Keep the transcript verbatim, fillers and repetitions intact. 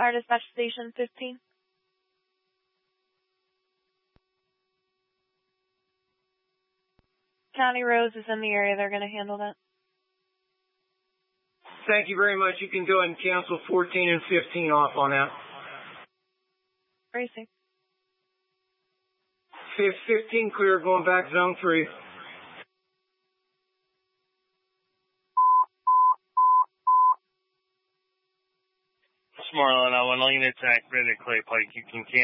Fire Dispatch Station fifteen. County Roads is in the area. They're going to handle that. Thank you very much. You can go ahead and cancel fourteen and fifteen off on that. Racing. fifteen clear, going back zone three. Marlin, I want to attack Bennett Clay Pike. You can cancel.